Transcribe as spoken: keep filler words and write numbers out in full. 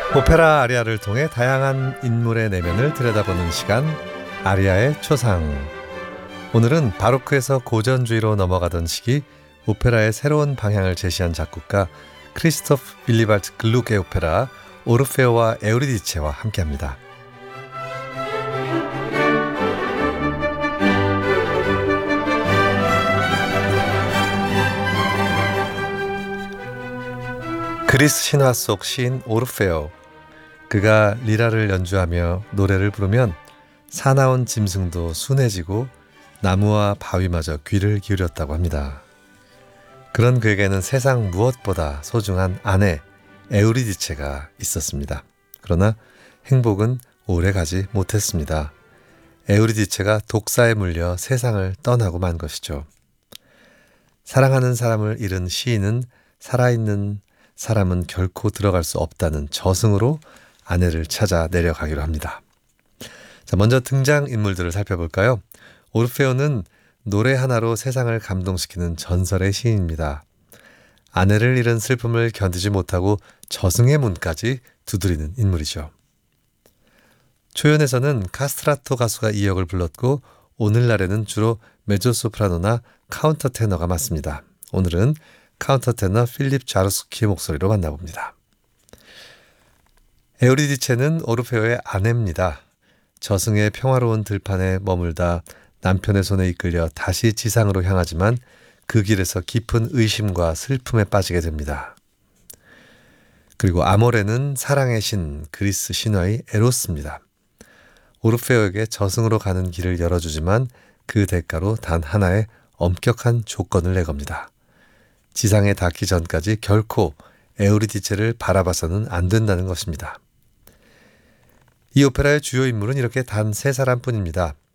오페라 아리아를 통해 다양한 인물의 내면을 들여다보는 시간, 아리아의 초상. 오늘은 바로크에서 고전주의로 넘어가던 시기 오페라의 새로운 방향을 제시한 작곡가 크리스토프 빌리발트 글루크의 오페라 오르페오와 에우리디체와 함께합니다. 그리스 신화 속 시인 오르페오. 그가 리라를 연주하며 노래를 부르면 사나운 짐승도 순해지고 나무와 바위마저 귀를 기울였다고 합니다. 그런 그에게는 세상 무엇보다 소중한 아내 에우리디체가 있었습니다. 그러나 행복은 오래 가지 못했습니다. 에우리디체가 독사에 물려 세상을 떠나고 만 것이죠. 사랑하는 사람을 잃은 시인은 살아있는 사람은 결코 들어갈 수 없다는 저승으로 아내를 찾아 내려가기로 합니다. 자, 먼저 등장인물들을 살펴볼까요? 오르페오는 노래 하나로 세상을 감동시키는 전설의 시인입니다. 아내를 잃은 슬픔을 견디지 못하고 저승의 문까지 두드리는 인물이죠. 초연에서는 카스트라토 가수가 이 역을 불렀고 오늘날에는 주로 메조소프라노나 카운터 테너가 맡습니다. 오늘은 카운터 테너 필립 자루스키의 목소리로 만나봅니다. 에우리디체는 오르페오의 아내입니다. 저승의 평화로운 들판에 머물다 남편의 손에 이끌려 다시 지상으로 향하지만 그 길에서 깊은 의심과 슬픔에 빠지게 됩니다. 그리고 아모레는 사랑의 신, 그리스 신화의 에로스입니다. 오르페오에게 저승으로 가는 길을 열어주지만 그 대가로 단 하나의 엄격한 조건을 내겁니다. 지상에 닿기 전까지 결코 에우리디체를 바라봐서는 안 된다는 것입니다. 이 오페라의 주요 인물은 이렇게 단 세 사람뿐입니다.